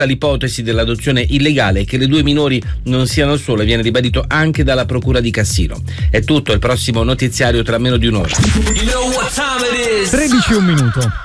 l'ipotesi dell'adozione illegale e che le due minori non siano sole viene ribadito anche dalla procura di Cassino. È tutto, il prossimo notiziario tra meno di un'ora. 13:01.